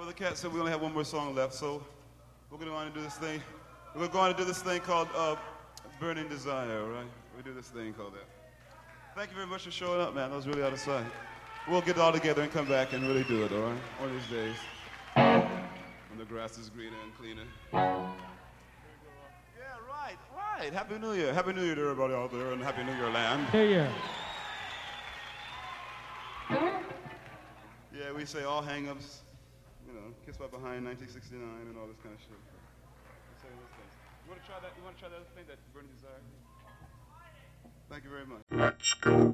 the cat said we only have one more song left, so we're going to go on and do this thing. We're going to do this thing called Burning Desire, right? We do this thing called that. Thank you very much for showing up, man. That was really out of sight. We'll get it all together and come back and really do it, all right? One of these days. When the grass is greener and cleaner. Yeah, right. Happy New Year. Happy New Year to everybody out there, and Happy New Year land. New Year. Yeah, we say all hang-ups, you know, Kiss by Behind 1969 and all this kind of shit. We say those things. You want to try that? You want to try that other thing, that Burning Desire? Thank you very much. Let's go.